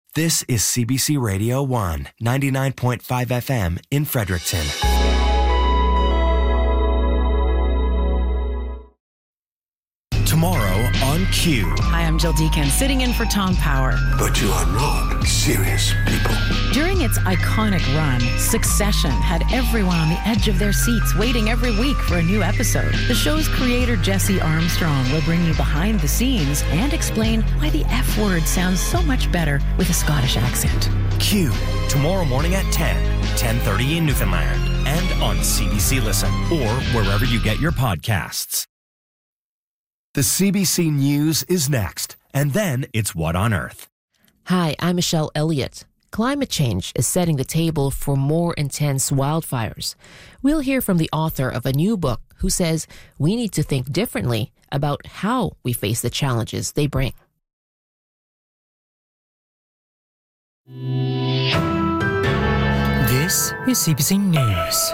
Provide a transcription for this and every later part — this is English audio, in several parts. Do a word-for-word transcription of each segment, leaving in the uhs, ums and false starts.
This is C B C Radio one, ninety-nine point five F M in Fredericton. Tomorrow on Q. Hi, I'm Jill Deacon, sitting in for Tom Power. But you are not serious people. During its iconic run, Succession had everyone on the edge of their seats waiting every week for a new episode. The show's creator, Jesse Armstrong, will bring you behind the scenes and explain why the F word sounds so much better with a Scottish accent. Q, tomorrow morning at ten, ten thirty in Newfoundland, and on C B C Listen, or wherever you get your podcasts. The C B C News is next, and then it's What on Earth. Hi, I'm Michelle Elliott. Climate change is setting the table for more intense wildfires. We'll hear from the author of a new book who says we need to think differently about how we face the challenges they bring. This is C B C News.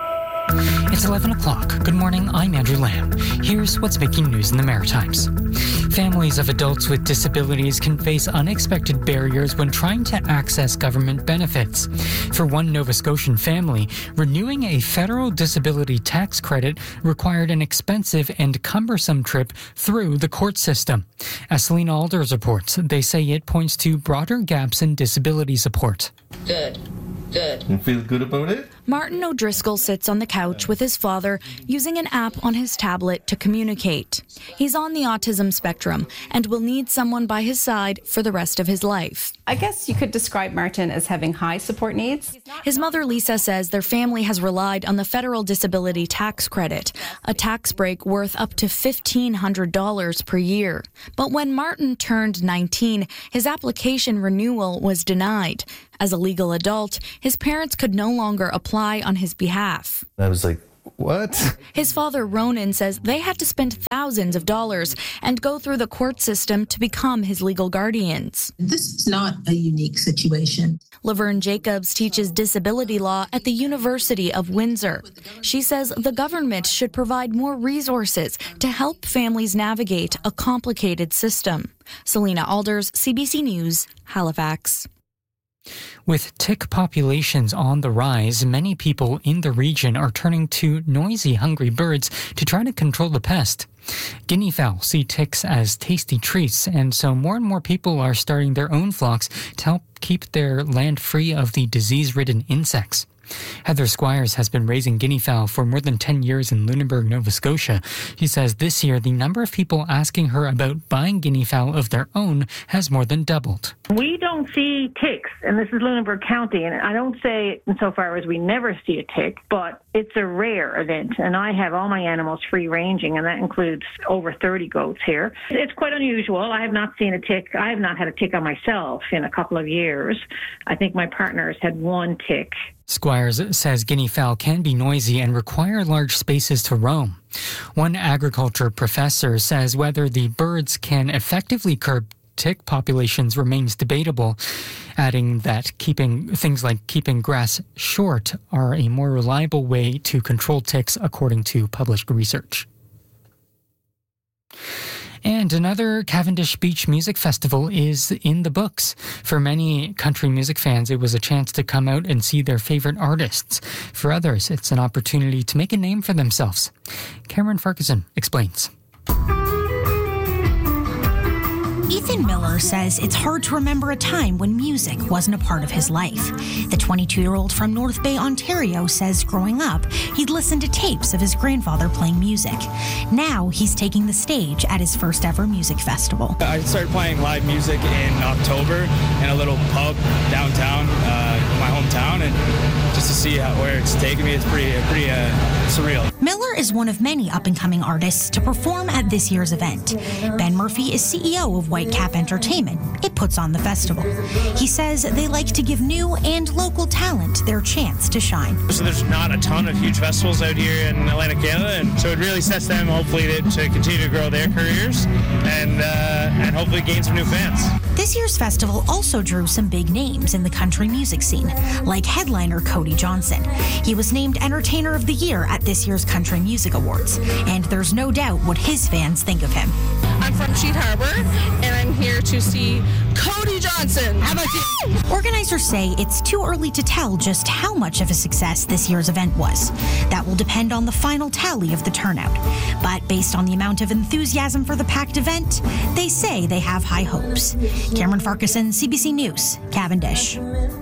It's eleven o'clock. Good morning, I'm Andrew Lamb. Here's what's making news in the Maritimes. Families of adults with disabilities can face unexpected barriers when trying to access government benefits. For one Nova Scotian family, renewing a federal disability tax credit required an expensive and cumbersome trip through the court system. As Selena Alders reports, they say it points to broader gaps in disability support. Good. Good. You feel good about it? Martin O'Driscoll sits on the couch with his father using an app on his tablet to communicate. He's on the autism spectrum and will need someone by his side for the rest of his life. I guess you could describe Martin as having high support needs. His mother, Lisa, says their family has relied on the federal disability tax credit, a tax break worth up to fifteen hundred dollars per year. But when Martin turned nineteen, his application renewal was denied. As a legal adult, his parents could no longer apply on his behalf. I was like, what? His father, Ronan, says they had to spend thousands of dollars and go through the court system to become his legal guardians. This is not a unique situation. Laverne Jacobs teaches disability law at the University of Windsor. She says the government should provide more resources to help families navigate a complicated system. Selena Alders, C B C News, Halifax. With tick populations on the rise, many people in the region are turning to noisy, hungry birds to try to control the pest. Guinea fowl see ticks as tasty treats, and so more and more people are starting their own flocks to help keep their land free of the disease-ridden insects. Heather Squires has been raising guinea fowl for more than ten years in Lunenburg, Nova Scotia. She says this year the number of people asking her about buying guinea fowl of their own has more than doubled. We don't see ticks, and this is Lunenburg County, and I don't say insofar as we never see a tick, but it's a rare event, and I have all my animals free-ranging, and that includes over thirty goats here. It's quite unusual. I have not seen a tick. I have not had a tick on myself in a couple of years. I think my partner has had one tick. Squires says guinea fowl can be noisy and require large spaces to roam. One agriculture professor says whether the birds can effectively curb tick populations remains debatable, adding that keeping things like keeping grass short are a more reliable way to control ticks according to published research. And another Cavendish Beach Music Festival is in the books. For many country music fans, it was a chance to come out and see their favorite artists. For others, it's an opportunity to make a name for themselves. Cameron Farquharson explains. Ethan Miller says it's hard to remember a time when music wasn't a part of his life. The twenty-two-year-old from North Bay, Ontario, says growing up, he'd listened to tapes of his grandfather playing music. Now he's taking the stage at his first ever music festival. I started playing live music in October in a little pub downtown, uh, my hometown, and just to see how, where it's taken me, it's pretty, pretty uh, surreal. Miller is one of many up-and-coming artists to perform at this year's event. Ben Murphy is C E O of Whitecap Entertainment. It puts on the festival. He says they like to give new and local talent their chance to shine. So there's not a ton of huge festivals out here in Atlantic Canada, and so it really sets them hopefully to, to continue to grow their careers and uh, and hopefully gain some new fans. This year's festival also drew some big names in the country music scene, like headliner Cody Johnson. He was named Entertainer of the Year at this year's Country Music Awards, and there's no doubt what his fans think of him. I'm from Sheet Harbor, and I'm here to see Cody Johnson. Wisconsin. How about you? Organizers say it's too early to tell just how much of a success this year's event was. That will depend on the final tally of the turnout. But based on the amount of enthusiasm for the packed event, they say they have high hopes. Cameron Farquharson, C B C News, Cavendish.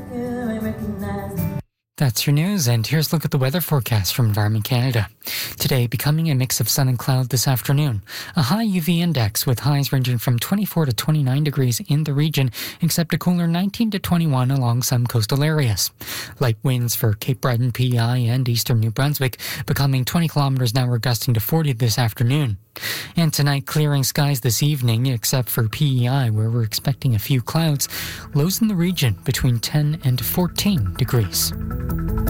That's your news, and here's a look at the weather forecast from Environment Canada. Today, becoming a mix of sun and cloud this afternoon. A high U V index with highs ranging from twenty-four to twenty-nine degrees in the region, except a cooler nineteen to twenty-one along some coastal areas. Light winds for Cape Breton, P E I, and eastern New Brunswick, becoming twenty kilometers an hour, gusting to forty this afternoon. And tonight, clearing skies this evening, except for P E I, where we're expecting a few clouds. Lows in the region between ten and fourteen degrees.